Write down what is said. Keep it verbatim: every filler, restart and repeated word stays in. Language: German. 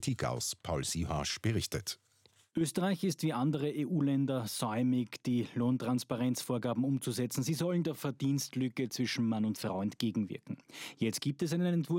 Politik aus. Paul Siehasch berichtet. Österreich ist wie andere E U-Länder säumig, die Lohntransparenzvorgaben umzusetzen. Sie sollen der Verdienstlücke zwischen Mann und Frau entgegenwirken. Jetzt gibt es einen Entwurf